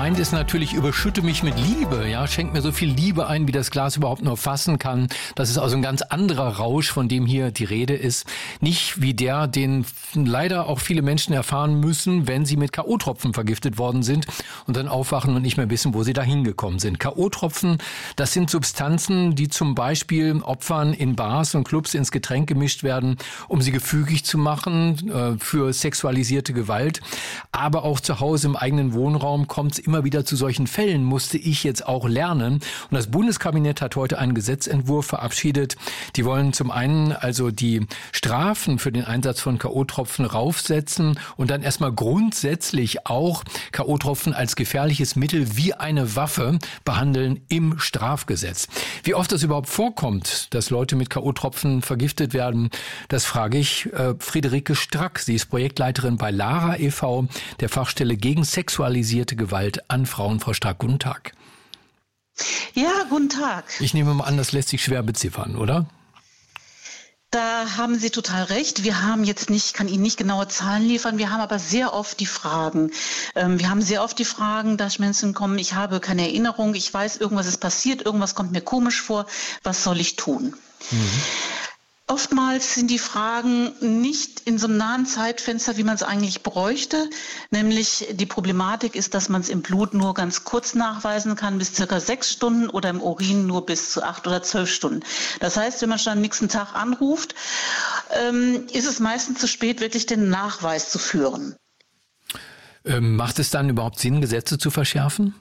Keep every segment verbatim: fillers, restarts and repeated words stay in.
gemeint ist natürlich, überschütte mich mit Liebe, ja, schenk mir so viel Liebe ein, wie das Glas überhaupt nur fassen kann. Das ist also ein ganz anderer Rausch, von dem hier die Rede ist. Nicht wie der, den leider auch viele Menschen erfahren müssen, wenn sie mit K O-Tropfen vergiftet worden sind und dann aufwachen und nicht mehr wissen, wo sie da hingekommen sind. K O-Tropfen, das sind Substanzen, die zum Beispiel Opfern in Bars und Clubs ins Getränk gemischt werden, um sie gefügig zu machen äh, für sexualisierte Gewalt. Aber auch zu Hause im eigenen Wohnraum kommt es immer wieder zu solchen Fällen, musste ich jetzt auch lernen. Und das Bundeskabinett hat heute einen Gesetzentwurf verabschiedet. Die wollen zum einen also die Strafen für den Einsatz von K O-Tropfen raufsetzen und dann erstmal grundsätzlich auch K O-Tropfen als gefährliches Mittel wie eine Waffe behandeln im Strafgesetz. Wie oft das überhaupt vorkommt, dass Leute mit K O-Tropfen vergiftet werden, das frage ich äh, Friederike Strack. Sie ist Projektleiterin bei Lara e V, der Fachstelle gegen sexualisierte Gewalt an Frauen. Frau Strack, guten Tag. Ja, guten Tag. Ich nehme mal an, das lässt sich schwer beziffern, oder? Da haben Sie total recht. Wir haben jetzt nicht, kann Ihnen nicht genaue Zahlen liefern. Wir haben aber sehr oft die Fragen. Ähm, wir haben sehr oft die Fragen, dass Menschen kommen, ich habe keine Erinnerung, ich weiß, irgendwas ist passiert, irgendwas kommt mir komisch vor, was soll ich tun? Mhm. Oftmals sind die Fragen nicht in so einem nahen Zeitfenster, wie man es eigentlich bräuchte. Nämlich die Problematik ist, dass man es im Blut nur ganz kurz nachweisen kann, bis circa sechs Stunden oder im Urin nur bis zu acht oder zwölf Stunden. Das heißt, wenn man schon am nächsten Tag anruft, ähm, ist es meistens zu spät, wirklich den Nachweis zu führen. Ähm, macht es dann überhaupt Sinn, Gesetze zu verschärfen?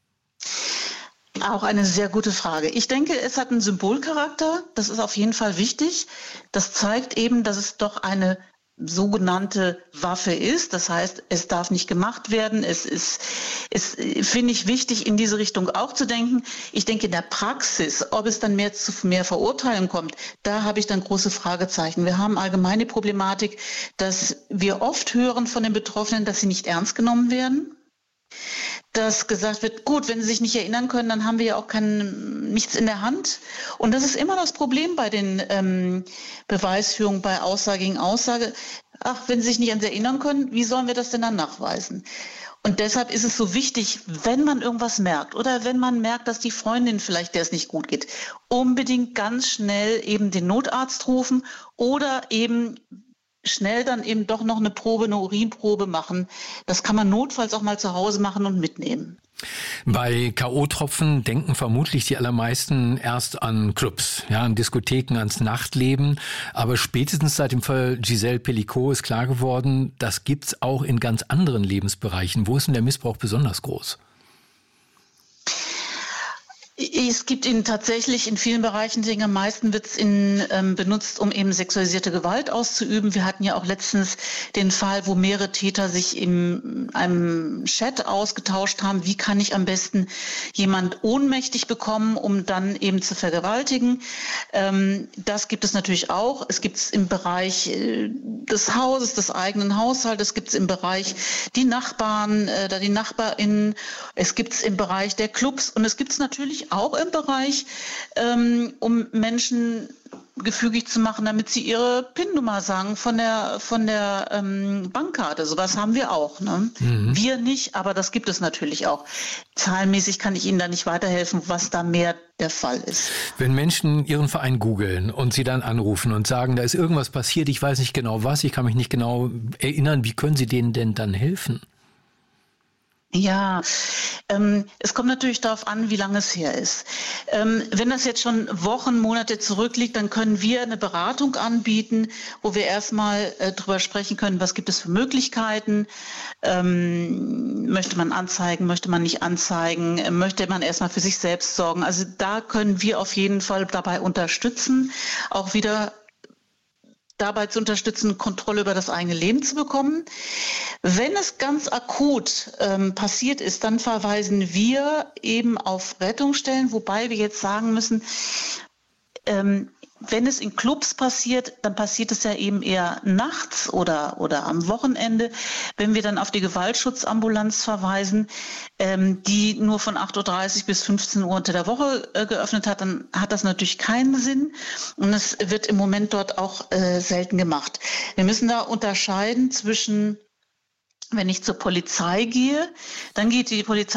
Auch eine sehr gute Frage. Ich denke, es hat einen Symbolcharakter. Das ist auf jeden Fall wichtig. Das zeigt eben, dass es doch eine sogenannte Waffe ist. Das heißt, es darf nicht gemacht werden. Es ist, es finde ich wichtig, in diese Richtung auch zu denken. Ich denke, in der Praxis, ob es dann mehr zu mehr Verurteilung kommt, da habe ich dann große Fragezeichen. Wir haben allgemeine Problematik, dass wir oft hören von den Betroffenen, dass sie nicht ernst genommen werden. Dass gesagt wird, gut, wenn Sie sich nicht erinnern können, dann haben wir ja auch kein, nichts in der Hand. Und das ist immer das Problem bei den ähm, Beweisführungen, bei Aussage gegen Aussage. Ach, wenn Sie sich nicht an Sie erinnern können, wie sollen wir das denn dann nachweisen? Und deshalb ist es so wichtig, wenn man irgendwas merkt oder wenn man merkt, dass die Freundin vielleicht, der es nicht gut geht, unbedingt ganz schnell eben den Notarzt rufen oder eben schnell dann eben doch noch eine Probe, eine Urinprobe machen. Das kann man notfalls auch mal zu Hause machen und mitnehmen. Bei K O-Tropfen denken vermutlich die allermeisten erst an Clubs, ja, an Diskotheken, ans Nachtleben. Aber spätestens seit dem Fall Gisèle Pelicot ist klar geworden, das gibt's auch in ganz anderen Lebensbereichen. Wo ist denn der Missbrauch besonders groß? Es gibt ihn tatsächlich in vielen Bereichen, denke, am meisten wird es ähm, benutzt, um eben sexualisierte Gewalt auszuüben. Wir hatten ja auch letztens den Fall, wo mehrere Täter sich in einem Chat ausgetauscht haben, wie kann ich am besten jemand ohnmächtig bekommen, um dann eben zu vergewaltigen. Ähm, das gibt es natürlich auch. Es gibt es im Bereich äh, des Hauses, des eigenen Haushaltes, es gibt es im Bereich die Nachbarn, äh, da die NachbarInnen, es gibt es im Bereich der Clubs und es gibt es natürlich auch im Bereich, ähm, um Menschen gefügig zu machen, damit sie ihre P I N-Nummer sagen von der von der ähm, Bankkarte. Sowas haben wir auch. Ne? Mhm. Wir nicht, aber das gibt es natürlich auch. Zahlenmäßig kann ich Ihnen da nicht weiterhelfen, was da mehr der Fall ist. Wenn Menschen Ihren Verein googeln und Sie dann anrufen und sagen, da ist irgendwas passiert, ich weiß nicht genau was, ich kann mich nicht genau erinnern, wie können Sie denen denn dann helfen? Ja, ähm, es kommt natürlich darauf an, wie lange es her ist. Ähm, wenn das jetzt schon Wochen, Monate zurückliegt, dann können wir eine Beratung anbieten, wo wir erstmal äh, drüber sprechen können, was gibt es für Möglichkeiten. Ähm, möchte man anzeigen, möchte man nicht anzeigen, äh, möchte man erstmal für sich selbst sorgen. Also da können wir auf jeden Fall dabei unterstützen, auch wieder dabei zu unterstützen, Kontrolle über das eigene Leben zu bekommen. Wenn es ganz akut ähm, passiert ist, dann verweisen wir eben auf Rettungsstellen, wobei wir jetzt sagen müssen, ähm, wenn es in Clubs passiert, dann passiert es ja eben eher nachts oder, oder am Wochenende. Wenn wir dann auf die Gewaltschutzambulanz verweisen, ähm, die nur von acht Uhr dreißig bis fünfzehn Uhr unter der Woche äh, geöffnet hat, dann hat das natürlich keinen Sinn. Und es wird im Moment dort auch äh, selten gemacht. Wir müssen da unterscheiden zwischen, wenn ich zur Polizei gehe, dann geht die Polizei